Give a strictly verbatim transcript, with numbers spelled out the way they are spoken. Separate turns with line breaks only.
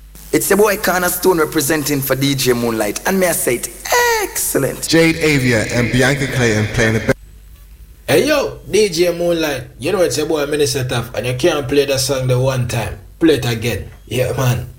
It's the boy Cornerstone representing for D J Moonlight, and may I say it, excellent.
Jade Avia and Bianca Clayton playing the best.
Hey yo, D J Moonlight, you know it's a boy Minister Tough, and you can't play that song the one time. Play it again. Yeah, man.